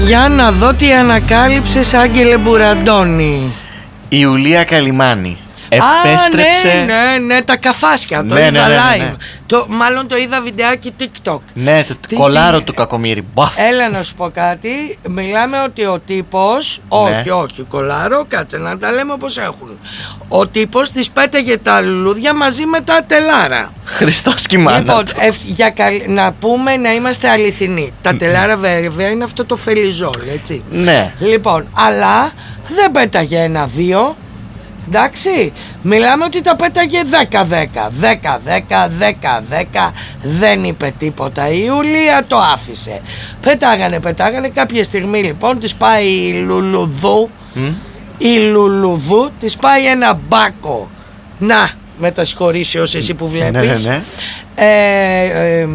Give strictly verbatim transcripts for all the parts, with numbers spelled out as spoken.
Για να δω τι ανακάλυψες, Άγγελε Μπουραντώνη. Η Ιουλία Καλιμάνη επέστρεψε. Α, ναι, ναι, ναι, τα καφάσια. Το ναι, είδα ναι, ναι, ναι, live. ναι. Το, μάλλον το είδα βιντεάκι TikTok. Ναι, το Τι, κολάρο τι... του κακομοίρη. Μπαφ. Έλα να σου πω κάτι. Μιλάμε ότι ο τύπος. Ναι. Όχι, όχι, κολάρο, κάτσε να τα λέμε όπως έχουν. Ο τύπος της πέταγε τα λουλούδια μαζί με τα τελάρα. Χριστός και η μάνα Λοιπόν, του. ευ, για καλ... να πούμε, να είμαστε αληθινοί. Τα τελάρα βέβαια είναι αυτό το φελιζόλ, έτσι. Ναι. Λοιπόν, αλλά δεν πέταγε ένα-δύο. Εντάξει, μιλάμε ότι τα πέταγε δέκα δέκα. δέκα δέκα, δέκα δέκα. Δεν είπε τίποτα. Η Ιουλία το άφησε. Πετάγανε, πετάγανε. Κάποια στιγμή λοιπόν της πάει η Λουλουδού. Mm. Η Λουλουδού της πάει ένα μπάκο. Να, με τα συγχωρήσεως εσύ που βλέπεις. Ναι, ναι, ναι. Ε, ε,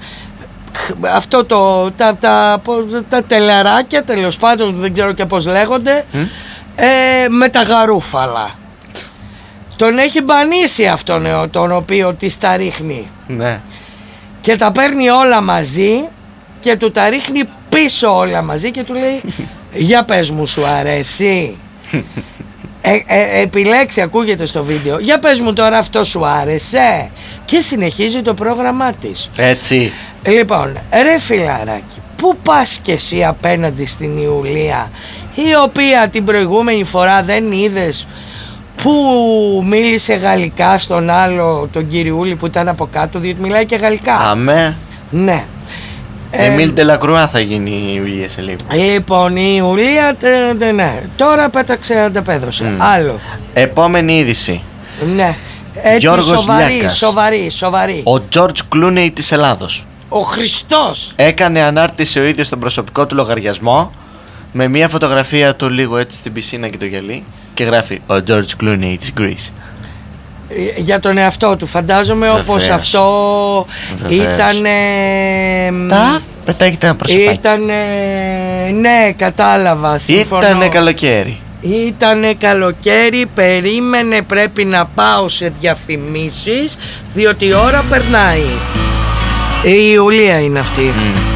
αυτό το τα, τα, τα τελεράκια, τέλος πάντων, δεν ξέρω και πως λέγονται. Mm. Ε, με τα γαρούφαλα. Τον έχει μπανίσει αυτόν τον οποίο της τα ρίχνει. Ναι. Και τα παίρνει όλα μαζί και του τα ρίχνει πίσω όλα μαζί και του λέει για πες μου, σου αρέσει? ε, ε, επιλέξει, ακούγεται στο βίντεο. Για πες μου τώρα, αυτό σου άρεσε? Και συνεχίζει το πρόγραμμά της. Έτσι. Λοιπόν, ρε φιλαράκι, πού πας κι εσύ απέναντι στην Ιουλία, η οποία την προηγούμενη φορά δεν είδες που μίλησε γαλλικά στον άλλο, τον κυριούλη που ήταν από κάτω, διότι μιλάει και γαλλικά. Αμέ. Ναι. Εμίλ Ντελακρουά θα γίνει η Ιουλία σε λίγο. Λοιπόν, η Ιουλία, τε, τε, ναι. Τώρα πέταξε, ανταπέδωσε. Mm. Άλλο. Επόμενη είδηση. Ναι. Έτσι, Γιώργος σοβαρή, Λιάκας. σοβαρή, σοβαρή. Ο Τζορτζ Κλούνεϊ της Ελλάδος. Ο Χριστός. Έκανε ανάρτηση ο ίδιος στον προσωπικό του λογαριασμό με μια φωτογραφία του λίγο έτσι στην πισίνα και το γυαλί και γράφει ο Τζορτζ Κλούνεϊ της Greece. Για τον εαυτό του φαντάζομαι. Βεβαίως. Όπως αυτό ήταν. Τα πετάγεται ένα προσωπάκι. Ήταν. Ναι, κατάλαβα. Ήτανε καλοκαίρι. Ήτανε καλοκαίρι, περίμενε, πρέπει να πάω σε διαφημίσεις, διότι η ώρα περνάει. Η Ιουλία είναι αυτή. Mm.